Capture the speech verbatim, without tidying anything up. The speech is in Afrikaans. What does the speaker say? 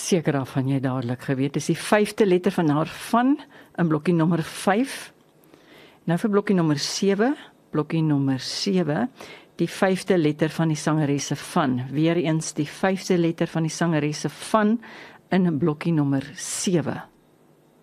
Seker daarvan jy dadelik geweet. Dis die vyfde letter van haar van in blokkie nommer vyf. Nou vir blokkie nommer sewe, blokkie nommer sewe, die vyfde letter van die sangeresse van. Weereens die vyfde letter van die sangeresse van in blokkie nommer sewe.